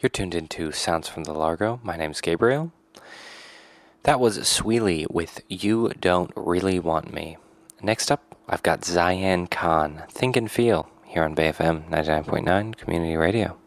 You're tuned into Sounds from the Largo. My name's Gabriel. That was Sweely with You Don't Really Want Me. Next up, I've got Zayan Khan, Think and Feel, here on Bay FM 99.9 Community Radio.